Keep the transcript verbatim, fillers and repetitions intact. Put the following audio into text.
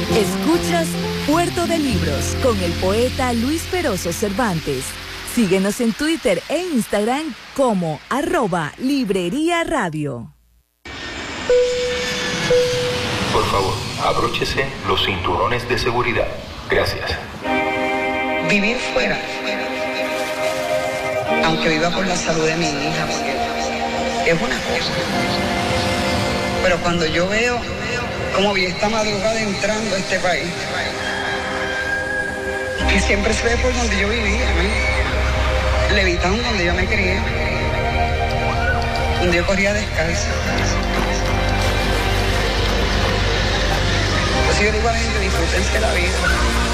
Escuchas Puerto de Libros con el poeta Luis Peroso Cervantes. Síguenos en Twitter e Instagram como arroba Librería Radio. Por favor, abróchese los cinturones de seguridad. Gracias. Vivir fuera, aunque viva por la salud de mi hija, porque es una cosa. Pero cuando yo veo cómo vi esta madrugada entrando a este país, que siempre se ve por donde yo vivía, ¿no? Levitando donde yo me crié, donde yo corría descalza. Pues yo digo a la gente, disfrútense la vida.